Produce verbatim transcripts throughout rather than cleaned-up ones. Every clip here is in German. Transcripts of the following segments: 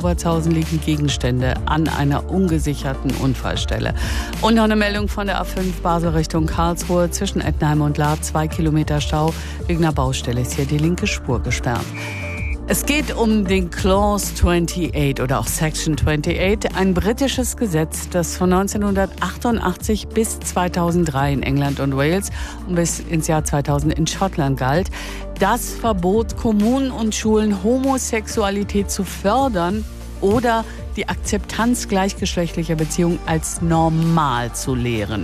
Vorfahrtshausen liegen Gegenstände an einer ungesicherten Unfallstelle. Und noch eine Meldung von der A fünf Basel Richtung Karlsruhe. Zwischen Ettenheim und Lahr zwei Kilometer Stau. Wegen einer Baustelle ist hier die linke Spur gesperrt. Es geht um den Clause achtundachtzig oder auch Section achtundachtzig, ein britisches Gesetz, das von neunzehnhundertachtundachtzig bis zweitausenddrei in England und Wales und bis ins Jahr zweitausend in Schottland galt. Das verbot Kommunen und Schulen, Homosexualität zu fördern oder die Akzeptanz gleichgeschlechtlicher Beziehungen als normal zu lehren.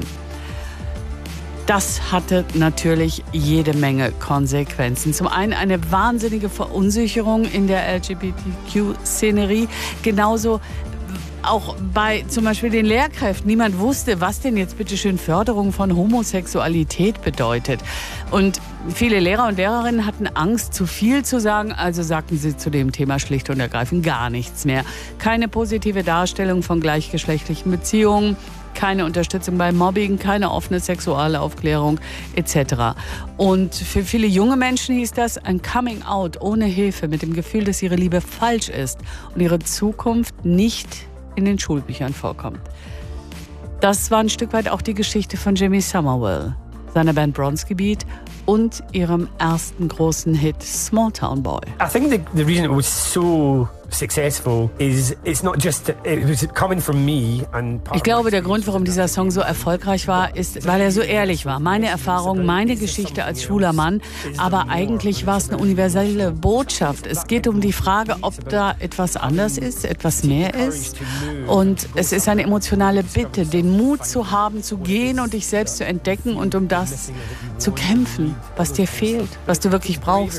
Das hatte natürlich jede Menge Konsequenzen. Zum einen eine wahnsinnige Verunsicherung in der L G B T Q-Szenerie. Genauso auch bei zum Beispiel den Lehrkräften. Niemand wusste, was denn jetzt bitte schön Förderung von Homosexualität bedeutet. Und viele Lehrer und Lehrerinnen hatten Angst, zu viel zu sagen. Also sagten sie zu dem Thema schlicht und ergreifend gar nichts mehr. Keine positive Darstellung von gleichgeschlechtlichen Beziehungen. Keine Unterstützung bei Mobbing, keine offene Sexualaufklärung et cetera. Und für viele junge Menschen hieß das ein Coming Out ohne Hilfe, mit dem Gefühl, dass ihre Liebe falsch ist und ihre Zukunft nicht in den Schulbüchern vorkommt. Das war ein Stück weit auch die Geschichte von Jimmy Somerville, seiner Band Bronski Beat und ihrem ersten großen Hit Small Town Boy. I think the, the reason it was so successful is it's not just it was coming from me and Ich glaube, der Grund, warum dieser Song so erfolgreich war, ist, weil er so ehrlich war. Meine Erfahrung, meine Geschichte als schwuler Mann, aber eigentlich war es eine universelle Botschaft. Es geht um die Frage, ob da etwas anders ist, etwas mehr ist. Und es ist eine emotionale Bitte, den Mut zu haben, zu gehen und dich selbst zu entdecken und um das zu kämpfen, was dir fehlt, was du wirklich brauchst.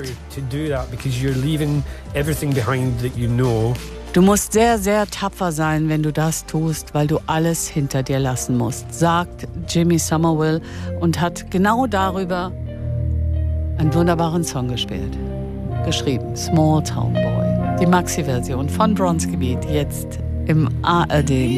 Du musst sehr, sehr tapfer sein, wenn du das tust, weil du alles hinter dir lassen musst, sagt Jimmy Somerville und hat genau darüber einen wunderbaren Song gespielt. Geschrieben, Small Town Boy. Die Maxi-Version von Bronski Beat, jetzt im A R D